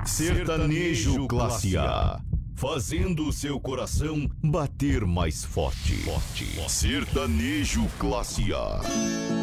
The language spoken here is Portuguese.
Sertanejo Classe A, fazendo o seu coração bater mais forte. Sertanejo Classe A.